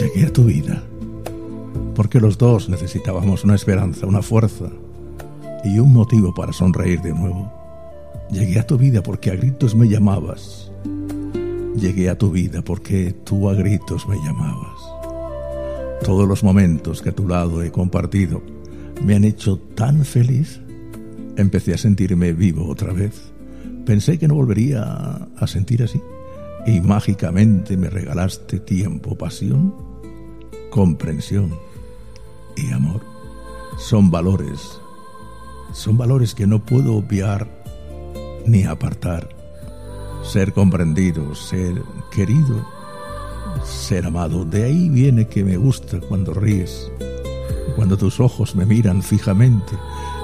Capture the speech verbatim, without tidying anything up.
Llegué a tu vida porque los dos necesitábamos una esperanza, una fuerza y un motivo para sonreír de nuevo. Llegué a tu vida porque a gritos me llamabas. Llegué a tu vida porque tú a gritos me llamabas. Todos los momentos que a tu lado he compartido me han hecho tan feliz. Empecé a sentirme vivo otra vez. Pensé que no volvería a sentir así. Y mágicamente me regalaste tiempo, pasión, comprensión y amor. Son valores, son valores que no puedo obviar ni apartar. Ser comprendido, ser querido, ser amado. De ahí viene que me gusta cuando ríes, cuando tus ojos me miran fijamente.